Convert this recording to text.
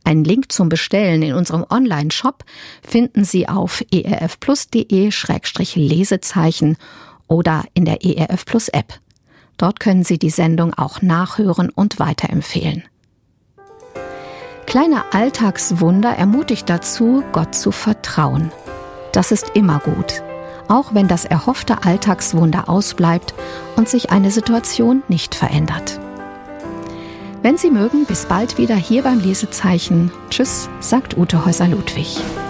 Einen Link zum Bestellen in unserem Online-Shop finden Sie auf erfplus.de/Lesezeichen oder in der ERF Plus App. Dort können Sie die Sendung auch nachhören und weiterempfehlen. Kleine Alltagswunder ermutigt dazu, Gott zu vertrauen. Das ist immer gut, auch wenn das erhoffte Alltagswunder ausbleibt und sich eine Situation nicht verändert. Wenn Sie mögen, bis bald wieder hier beim Lesezeichen. Tschüss, sagt Ute Häuser-Ludwig.